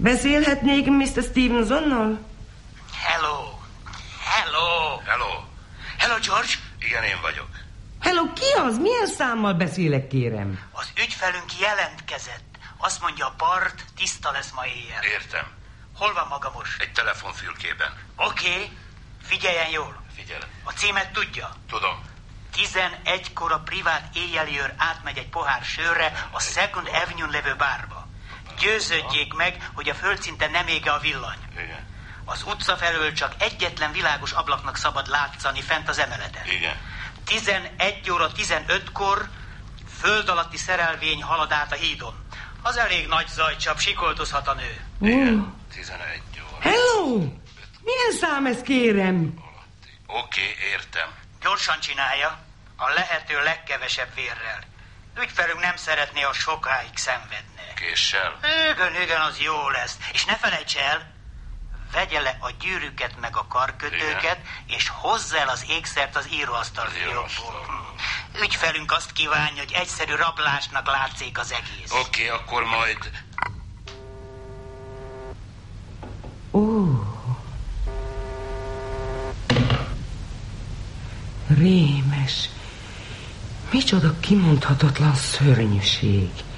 Beszélhetnék Mr. Stevensonnal? Hello. Hello. Hello. Hello, George. Igen, én vagyok. Hello, ki az? Milyen számmal beszélek, kérem? Az ügyfelünk jelentkezett. Azt mondja, a part tiszta lesz ma éjjel. Értem. Hol van maga most? Egy telefonfülkében. Oké. Figyeljen jól. Figyelem. A címet tudja? Tudom. 11-kor a privát éjjeli őr átmegy egy pohár sörre a Second Avenue-n levő bárba. Győződjék meg, hogy a földszinten nem ége a villany. Igen. Az utca felől csak egyetlen világos ablaknak szabad látszani fent az emeleten. Igen. 11 óra 15-kor föld alatti szerelvény halad át a hídon. Az elég nagy zajcsap, sikoltozhat a nő. Igen. 11 óra. Hello! Milyen szám ez, kérem? Oké, értem. Gyorsan csinálja, a lehető legkevesebb vérrel. Ügyfelünk nem szeretné, ha sokáig szenvedne. Késsel? Igen, az jó lesz. És ne felejts el, vegye le a gyűrűket meg a karkötőket, igen, és hozza el az ékszert az íróasztal fiókból. Ügyfelünk azt kívánja, hogy egyszerű rablásnak látszik az egész. Oké, akkor majd... Rémes. Micsoda kimondhatatlan szörnyűség.